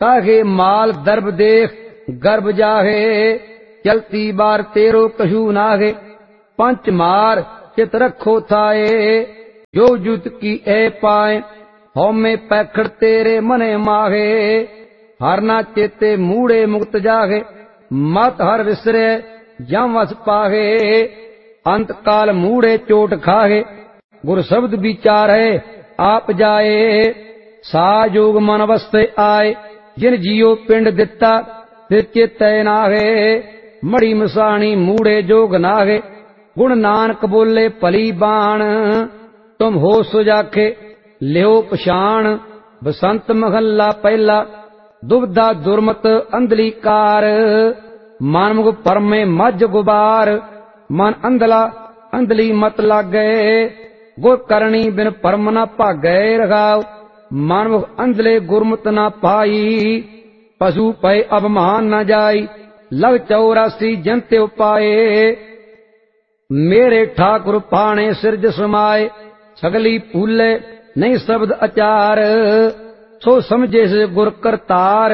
काहे माल दर्ब देख गर्भ जाहे, चलती बार तेरो कछु नागे। पंच मार चित रखो थाए, जो जुत की ए पाए, हौमे पैखड़ तेरे मने माहे। हर ना चेते मूड़े मुक्त जागे, मत हर विसरे जम वस पागे। अंत काल मूड़े चोट खागे, गुर शब्द विचारे आप जाए। साजोग मन अवस्थे आए, जिन जियो पिंड दिता तिर चेते नागे। मड़ी मसाणी मूड़े जोग नागे, गुण नानक बोले भली बाण। तुम हो सुजाखे लियो पछाण, बसंत महला पहला दुबदा दुर्मत अंधली कार। मन मुख परमे मज गुबार, मन अंधला अंधली मत लागे। गुर करणी बिन परम न भागे रघाव, मन मुख अंधले गुरमत न पाई। पशु पय अभिमान न जाई, लग 84 जंते उपाए। मेरे ठाकुर पाणे सिरज समाए, सगली फूले नहीं शब्द अचार। सो समझे से गुर करतार,